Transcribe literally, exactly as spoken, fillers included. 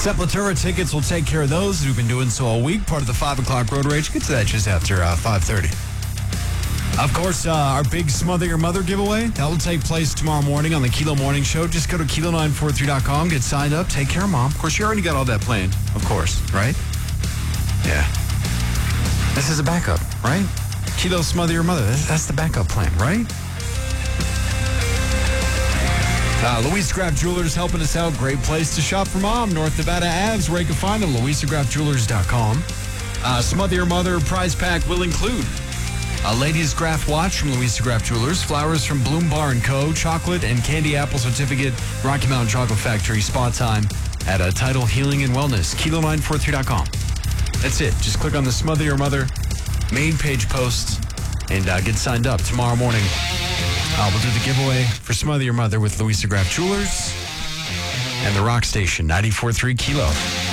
Sepultura tickets will take care of those who've been doing so all week. Part of the five o'clock Road Rage. Get to that just after uh, five thirty. Of course, uh, our big Smother Your Mother giveaway, that will take place tomorrow morning on the Kilo Morning Show. Just go to kilo nine four three dot com, get signed up, take care of Mom. Of course, you already got all that planned, of course, right? Yeah. This is a backup, right? Kilo Smother Your Mother, that's the backup plan, right? Uh, Louisa Graff Jewelers helping us out. Great place to shop for Mom. North Nevada Aves, where you can find them, louisa graff jewelers dot com. Uh, Smother Your Mother prize pack will include a ladies' Graff watch from Louisa Graff Jewelers, flowers from Bloom Bar and Co., chocolate and candy apple certificate, Rocky Mountain Chocolate Factory, spa time at a Title Healing and Wellness, kilo nine four three dot com. That's it. Just click on the Smother Your Mother main page post and uh, get signed up tomorrow morning. Uh, we'll do the giveaway for Smother Your Mother with Louisa Graff Jewelers and the Rock Station, ninety-four point three Kilo.